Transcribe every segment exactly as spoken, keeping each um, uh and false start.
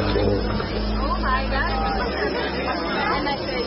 Oh my God. And I say,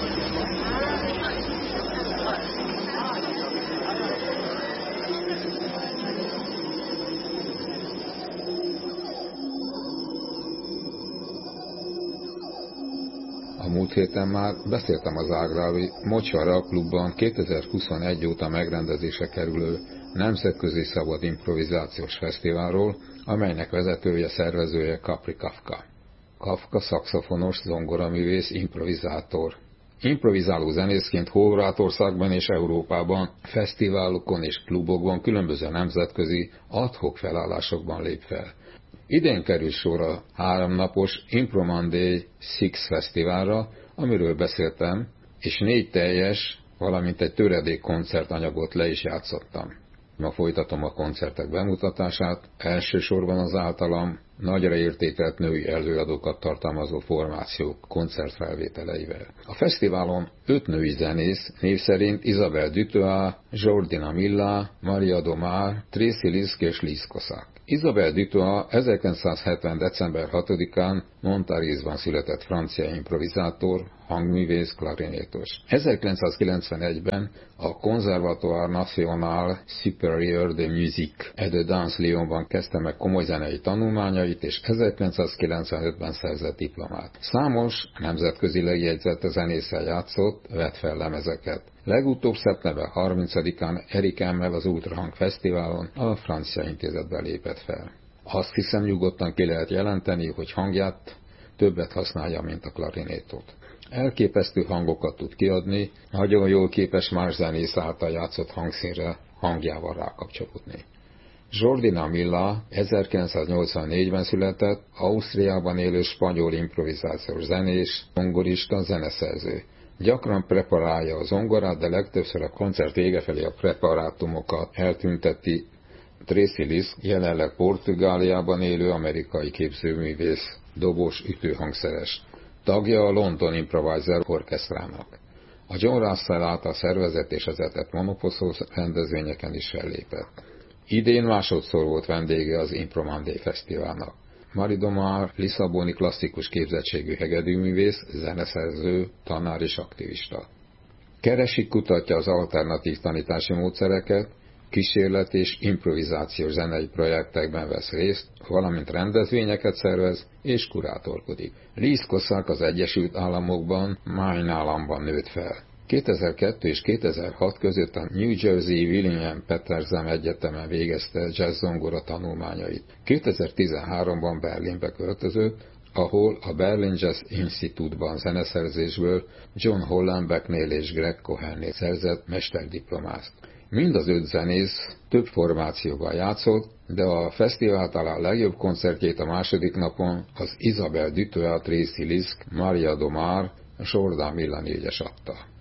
A múlt héten már beszéltem az ágráli Mocsara klubban kétezer-huszonegy óta megrendezésre kerülő nemzetközi szabad improvizációs fesztiválról, amelynek vezetője, szervezője Capri Kafka. Kafka szaxofonos, zongoraművész, improvizátor. Improvizáló zenészként Horvátországban és Európában, fesztiválokon és klubokban, különböző nemzetközi ad-hoc felállásokban lép fel. Idén kerül sor a háromnapos Impro Monday Six Fesztiválra, amiről beszéltem, és négy teljes, valamint egy töredék koncertanyagot le is játszottam. Ma folytatom a koncertek bemutatását, elsősorban az általam nagyra értékelt női előadókat tartalmazó formációk koncertfelvételeivel. A fesztiválon öt női zenész, név szerint Isabelle Dutoit, Jordina Milla, Maria Domar, Tracy Lisk és Liz Kosak. Isabelle Dutoit ezerkilencszázhetven. december hatodikán Montargis-ban született francia improvizátor, hangművész, klarinétos. ezerkilencszázkilencvenegyben a Conservatoire National Supérieur de Musique et de Danse Lyonban kezdte meg komoly zenei tanulmányait, és ezerkilencszázkilencvenötben szerzett diplomát. Számos nemzetközileg jegyzett zenészel játszott, vett fel lemezeket. Legutóbb szeptember harmincadikán Erik Emmel az Ultrahang Fesztiválon a Francia Intézetben lépett fel. Azt hiszem, nyugodtan ki lehet jelenteni, hogy hangját többet használja, mint a klarinétot. Elképesztő hangokat tud kiadni, nagyon jól képes más zenész által játszott hangszínre hangjával rákapcsolódni. Jordina Milla ezerkilencszáznyolcvannégyben született, Ausztriában élő spanyol improvizációs zenés, zongorista, zeneszerző. Gyakran preparálja a zongorát, de legtöbbször a koncert vége felé a preparátumokat eltünteti. Tracy Lisk jelenleg Portugáliában élő amerikai képzőművész, dobos, ütőhangszeres. Tagja a London Improviser Orchestrának. A John Russell által szervezett és vezetett Monoposzó rendezvényeken is fellépett. Idén másodszor volt vendége az Impro Monday Fesztiválnak. Marie Domar lisszaboni klasszikus képzettségű hegedűművész, zeneszerző, tanár és aktivista. Keresi, kutatja az alternatív tanítási módszereket, kísérlet és improvizációs zenei projektekben vesz részt, valamint rendezvényeket szervez és kurátorkodik. Liz Kosak az Egyesült Államokban, Maine államban nőtt fel. kétezer-kettő és kétezer-hat között a New Jersey William Petersen Egyetemen végezte jazz-zongora tanulmányait. kétezer-tizenháromban Berlinbe költözött, ahol a Berlin Jazz Institute-ban zeneszerzésből John Hollenbecknél és Greg Cohennél szerzett mesterdiplomát. Mind az öt zenész több formációban játszott, de a fesztivál talán legjobb koncertjét a második napon az Isabelle Dutoit, Tracy Lisk, Maria Domar, Jordina Milla négyes adta.